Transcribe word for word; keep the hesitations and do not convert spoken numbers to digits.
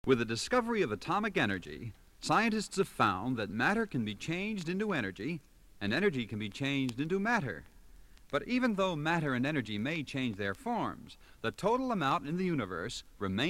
With the discovery of atomic energy, scientists have found that matter can be changed into energy, and energy can be changed into matter. But even though matter and energy may change their forms, the total amount in the universe remains